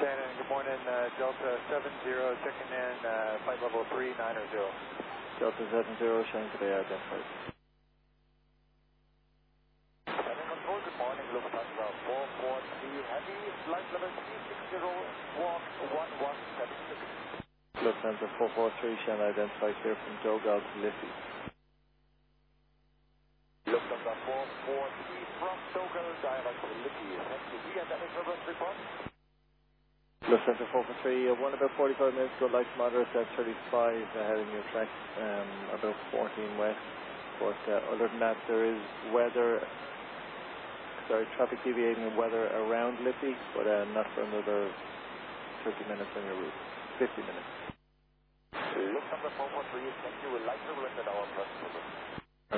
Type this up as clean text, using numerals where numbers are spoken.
Shannon, good morning. Delta 70 checking in, flight level 390. Delta 70, Shannon, today identified. Shannon Control, good morning. Lufthansa 443 Heavy, flight level 360, squawk 1176. Lufthansa 443, Shannon, identified here from Dogal to Liffey. Lufthansa 443 from Dogal, direct to Liffey. Thank you. And any further report? Lufthansa 443, one about 45 minutes ago, light moderate at 35 ahead in your track, about 14 west. But other than that, there is traffic deviating and weather around Liffey, but not for another 30 minutes on your route, 50 minutes. Lufthansa 443, thank you. We'd like to render our first service.